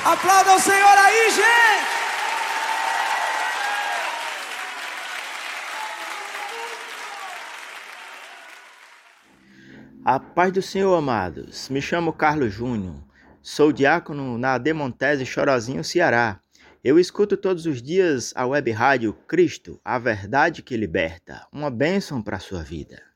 Aplauda o Senhor aí, gente! A paz do Senhor, amados. Me chamo Carlos Júnior. Sou diácono na Demontese Chorozinho, Ceará. Eu escuto todos os dias a web rádio Cristo, a verdade que liberta. Uma bênção para a sua vida.